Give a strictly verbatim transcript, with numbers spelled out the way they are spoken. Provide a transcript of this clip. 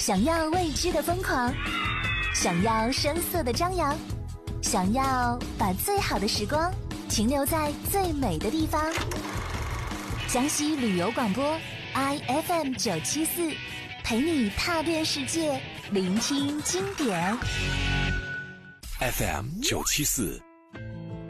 想要未知的疯狂，想要声色的张扬，想要把最好的时光停留在最美的地方。江西旅游广播 I F M 九七四，陪你踏遍世界，聆听经典。 F M 九七四